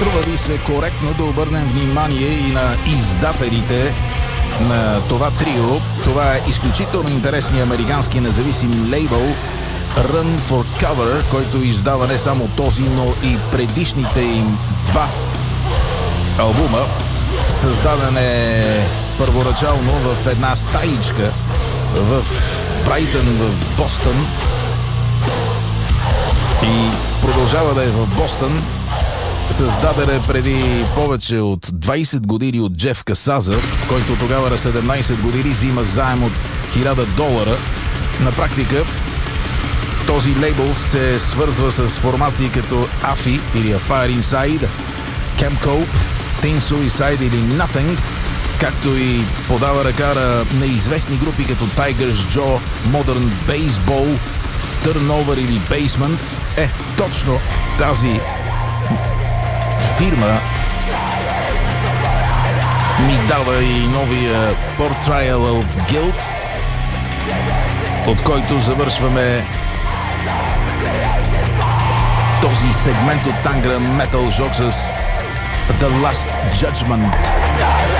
Струва ви се коректно да обърнем внимание и на издателите на това трио. Това е изключително интересният американски независим лейбъл Run for Cover, който издава не само този, но и предишните им два албума. Създаден е първоначално в една стаичка в Брайтън, в Бостън, и продължава да е в Бостън. Създаден е преди повече от 20 години от Джеф Касаза, който тогава на 17 години взима заем от $1000. На практика този лейбъл се свързва с формации като AFI или A Fire Inside, Camp Cope, Teen Suicide или Nothing, както и подава ръка на неизвестни групи като Tigers Jaw, Modern Baseball, Turnover или Basement. Точно тази фирма ми дава и новия Portrayal of Guilt, от който завършваме този сегмент от Tangram Metal Jock с The Last Judgment.